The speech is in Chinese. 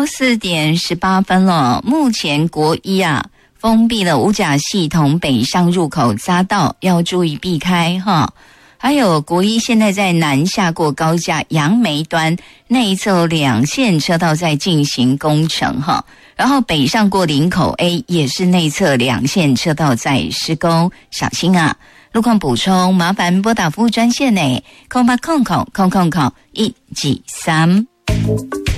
4点18分了。目前国一封闭了五甲系统北上入口匝道，要注意避开哈。还有国一现在在南下过高架杨梅端内侧2线车道在进行工程哈，然后北上过林口 A 也是内侧2线车道在施工，小心啊！路况补充，麻烦拨打服务专线080000000173。